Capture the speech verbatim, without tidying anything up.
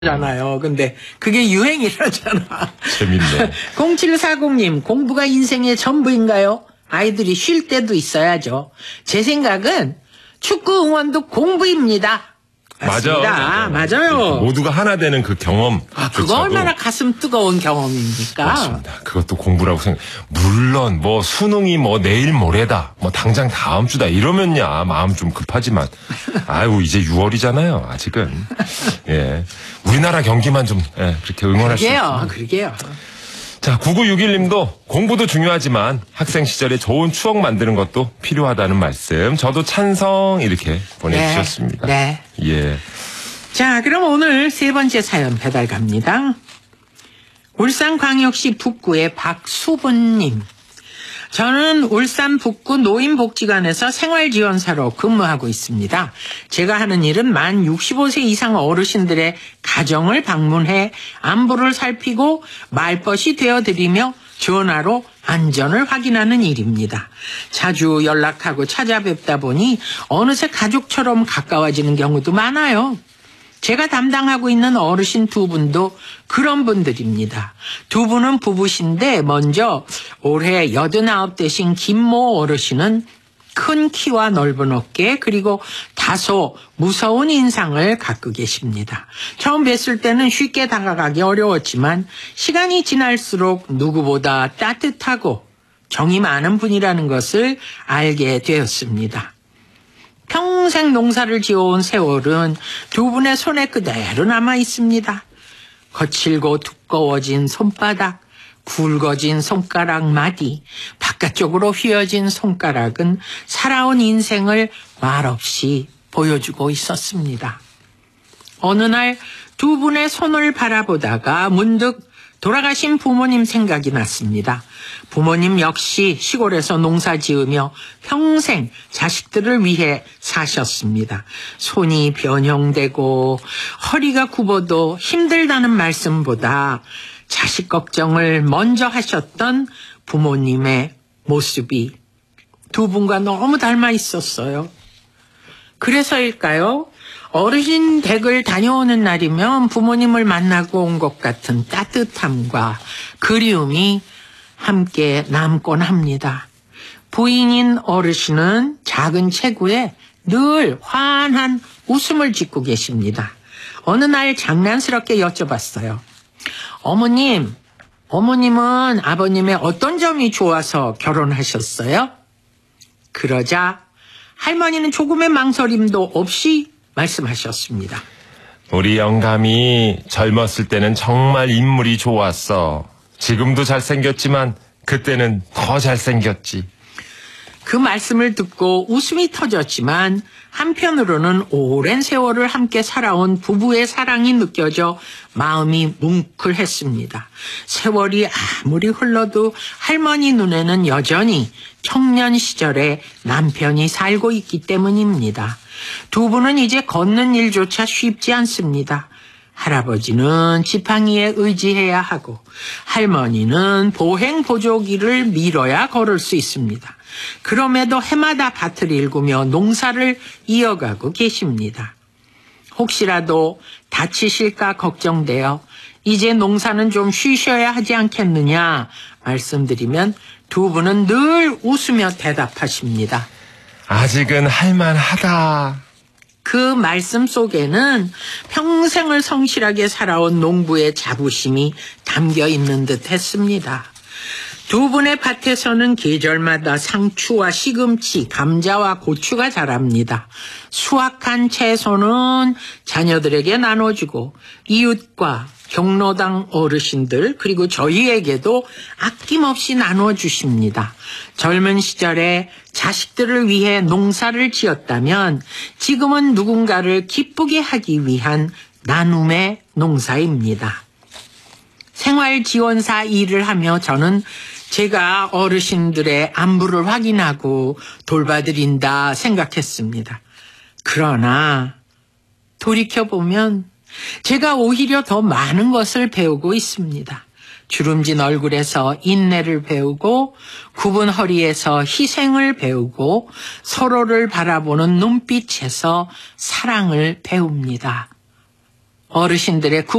잖아요. 근데 그게 유행이라잖아. 재밌네. 공칠사공님, 공부가 인생의 전부인가요? 아이들이 쉴 때도 있어야죠. 제 생각은 축구 응원도 공부입니다. 맞습니다. 맞아, 맞아요. 모두가 하나 되는 그 경험. 아, 그거 얼마나 가슴 뜨거운 경험입니까? 맞습니다. 그것도 공부라고 생각. 물론 뭐 수능이 뭐 내일 모레다, 뭐 당장 다음 주다 이러면야 마음 좀 급하지만, 아유 이제 유월이잖아요. 아직은. 예, 우리나라 경기만 좀 예, 그렇게 응원할 수 있어요. 그러게요. 자, 구구육일님도 공부도 중요하지만 학생 시절에 좋은 추억 만드는 것도 필요하다는 말씀. 저도 찬성 이렇게 보내주셨습니다. 네. 네. 예. 자, 그럼 오늘 세 번째 사연 배달 갑니다. 울산광역시 북구의 박수분님. 저는 울산 북구 노인복지관에서 생활지원사로 근무하고 있습니다. 제가 하는 일은 만 육십오 세 이상 어르신들의 가정을 방문해 안부를 살피고 말벗이 되어드리며 전화로 안전을 확인하는 일입니다. 자주 연락하고 찾아뵙다 보니 어느새 가족처럼 가까워지는 경우도 많아요. 제가 담당하고 있는 어르신 두 분도 그런 분들입니다. 두 분은 부부신데 먼저 올해 여든아홉 되신 김모 어르신은 큰 키와 넓은 어깨 그리고 다소 무서운 인상을 갖고 계십니다. 처음 뵀을 때는 쉽게 다가가기 어려웠지만 시간이 지날수록 누구보다 따뜻하고 정이 많은 분이라는 것을 알게 되었습니다. 평생 농사를 지어온 세월은 두 분의 손에 그대로 남아 있습니다. 거칠고 두꺼워진 손바닥, 굵어진 손가락 마디, 바깥쪽으로 휘어진 손가락은 살아온 인생을 말없이 보여주고 있었습니다. 어느 날 두 분의 손을 바라보다가 문득 돌아가신 부모님 생각이 났습니다. 부모님 역시 시골에서 농사 지으며 평생 자식들을 위해 사셨습니다. 손이 변형되고 허리가 굽어도 힘들다는 말씀보다 자식 걱정을 먼저 하셨던 부모님의 모습이 두 분과 너무 닮아 있었어요. 그래서일까요? 어르신 댁을 다녀오는 날이면 부모님을 만나고 온 것 같은 따뜻함과 그리움이 함께 남곤 합니다. 부인인 어르신은 작은 체구에 늘 환한 웃음을 짓고 계십니다. 어느 날 장난스럽게 여쭤봤어요. 어머님, 어머님은 아버님의 어떤 점이 좋아서 결혼하셨어요? 그러자 할머니는 조금의 망설임도 없이 말씀하셨습니다. 우리 영감이 젊었을 때는 정말 인물이 좋았어. 지금도 잘생겼지만 그때는 더 잘생겼지. 그 말씀을 듣고 웃음이 터졌지만 한편으로는 오랜 세월을 함께 살아온 부부의 사랑이 느껴져 마음이 뭉클했습니다. 세월이 아무리 흘러도 할머니 눈에는 여전히 청년 시절에 남편이 살고 있기 때문입니다. 두 분은 이제 걷는 일조차 쉽지 않습니다. 할아버지는 지팡이에 의지해야 하고 할머니는 보행 보조기를 밀어야 걸을 수 있습니다. 그럼에도 해마다 밭을 일구며 농사를 이어가고 계십니다. 혹시라도 다치실까 걱정되어 이제 농사는 좀 쉬셔야 하지 않겠느냐 말씀드리면 두 분은 늘 웃으며 대답하십니다. 아직은 할만하다. 그 말씀 속에는 평생을 성실하게 살아온 농부의 자부심이 담겨 있는 듯 했습니다. 두 분의 밭에서는 계절마다 상추와 시금치, 감자와 고추가 자랍니다. 수확한 채소는 자녀들에게 나눠주고 이웃과 경로당 어르신들 그리고 저희에게도 아낌없이 나눠주십니다. 젊은 시절에 자식들을 위해 농사를 지었다면 지금은 누군가를 기쁘게 하기 위한 나눔의 농사입니다. 생활지원사 일을 하며 저는 제가 어르신들의 안부를 확인하고 돌봐드린다 생각했습니다. 그러나 돌이켜보면 제가 오히려 더 많은 것을 배우고 있습니다. 주름진 얼굴에서 인내를 배우고 굽은 허리에서 희생을 배우고 서로를 바라보는 눈빛에서 사랑을 배웁니다. 어르신들의